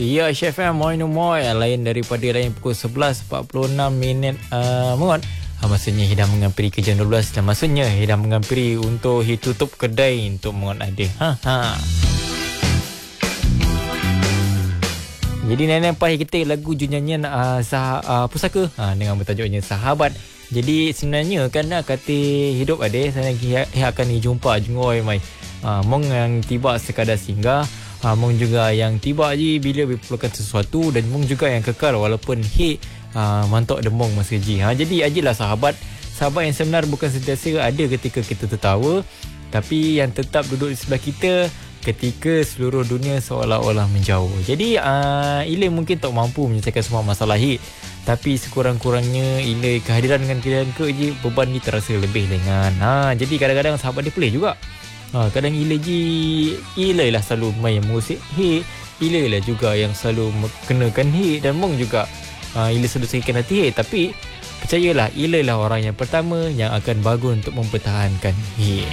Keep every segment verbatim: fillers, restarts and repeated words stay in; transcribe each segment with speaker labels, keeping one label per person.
Speaker 1: Ya, Chef M, moi no moi. Lain daripada lain pukul sebelas empat puluh enam minit uh, mengot. Ha, maksudnya hidang mengampiri ke jam dua belas dan maksudnya hidang mengampiri untuk tutup kedai untuk mengot ada. Ha ha. Jadi nenek pahit kita lagu nyanyian uh, sah, uh, pusaka uh, dengan bertajuknya Sahabat. Jadi sebenarnya kan kata hidup ada saya akan dijumpa jengoi mai. Uh, mong yang tiba sekadar singgah, uh, mong juga yang tiba je bila diperlukan sesuatu, dan mong juga yang kekal walaupun he uh, mantok demong masa ji. Ha, jadi ajilah sahabat. Sahabat yang sebenar bukan sentiasa ada ketika kita tertawa, tapi yang tetap duduk di sebelah kita ketika seluruh dunia seolah-olah menjauh. Jadi uh, Ila mungkin tak mampu menyelesaikan semua masalah hit, tapi sekurang-kurangnya Ila kehadiran dengan kalian ke je beban ni terasa lebih ringan. Ha, jadi kadang-kadang sahabat dia pelik juga. Ha, kadang Ila je Ila lah selalu main musik hit, Ila lah juga yang selalu kenakan hit, dan mong juga uh, Ila selalu sakitkan hati hit. Tapi percayalah, Ila lah orang yang pertama yang akan bangun untuk mempertahankan hit.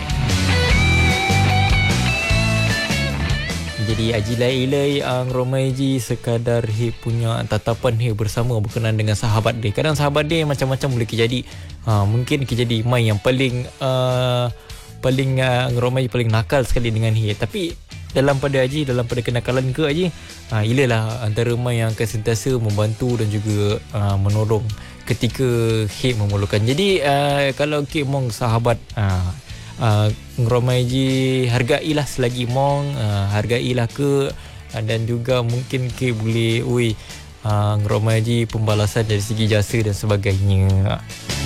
Speaker 1: Jadi ajilai ilai ang romai ji sekadar he punya tatapan he bersama berkenaan dengan sahabat dia. Kadang sahabat dia macam-macam boleh kejadi. Ha, mungkin kejadi mai yang paling uh, paling uh, romai paling nakal sekali dengan he. Tapi dalam pada aji, dalam pada kenakalan ke aji, ha, ilalah antara mai yang akan sentiasa membantu dan juga uh, menolong ketika he memerlukan. Jadi uh, kalau ke mong sahabat uh, Uh, ngeromai je hargailah selagi mong uh, hargailah ke uh, dan juga mungkin ke boleh ui uh, ngeromai je pembalasan dari segi jasa dan sebagainya.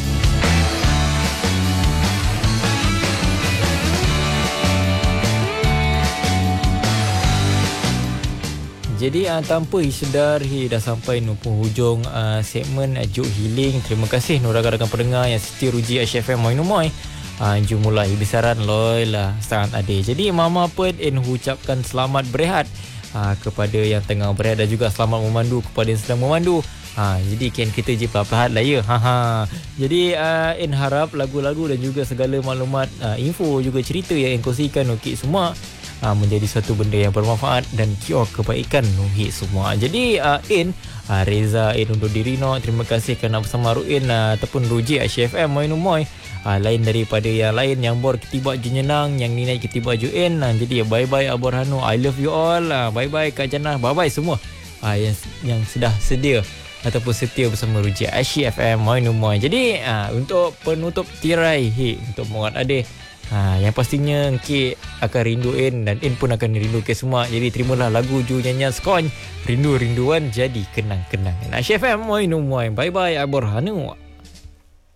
Speaker 1: Jadi uh, tanpa sedar hi dah sampai nu penghujung uh, segmen uh, Juk Healing. Terima kasih nu rakan-rakan pendengar yang setia ruji H F M Moi no Moi. Uh, jom mulai besaran loy lah sangat adil. Jadi mama pun en ucapkan selamat berehat uh, kepada yang tengah berehat, dan juga selamat memandu kepada yang sedang memandu. Ha, jadi kian kita je perlahan lah ya. Ha ha. Jadi uh, en harap lagu-lagu dan juga segala maklumat, uh, info juga cerita yang en kongsikan okey semua uh, menjadi satu benda yang bermanfaat dan cure kebaikan nuhi semua. Jadi uh, en uh, Reza en undur diri no. Terima kasih kerana bersama Ruin uh, ataupun Ruji H F M Moi no Moi. Uh, lain daripada yang lain yang bor ketiba jenyenang, yang ni naik ketiba juin. Uh, jadi bye bye Abor Hanu, I love you all. Uh, bye bye Kak Janah, bye bye semua uh, yang yang sudah sedia ataupun setia bersama Ruji H F M Moi no Moi. Jadi uh, untuk penutup tirai he untuk Muhammad Adeh, uh, yang pastinya Ki akan rinduin dan In pun akan rindu ke semua. Jadi terimalah lagu Ju nyanyian Skon, rindu-rinduan jadi kenang-kenangan. H F M Moi no Moi. Bye bye Abor Hanu.